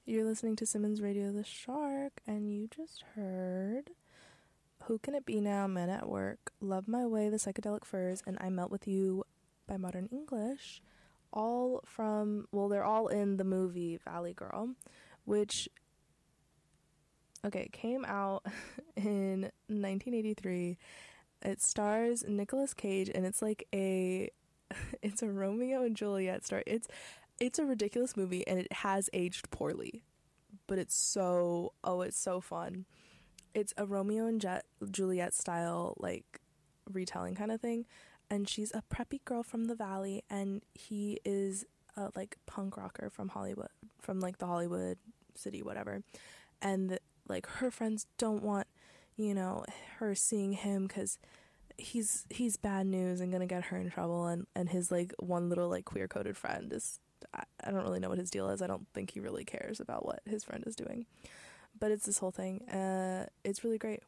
You're listening to Simmons Radio the Shark, and you just heard Who Can It Be Now, Men at Work, Love My Way, The Psychedelic Furs, and I Melt With You by Modern English. All from, well, they're all in the movie Valley Girl, which, okay, came out in 1983. It stars Nicolas Cage, and it's like it's a Romeo and Juliet story. It's a ridiculous movie, and it has aged poorly, but it's so fun. It's a Romeo and Juliet style, like, retelling kind of thing, and she's a preppy girl from the Valley, and he is a, like, punk rocker from Hollywood, from, like, the Hollywood city, whatever, and, like, her friends don't want, you know, her seeing him because he's bad news and gonna get her in trouble, and his, like, one little, like, queer-coded friend is, I don't really know what his deal is. I don't think he really cares about what his friend is doing. But it's this whole thing. It's really great.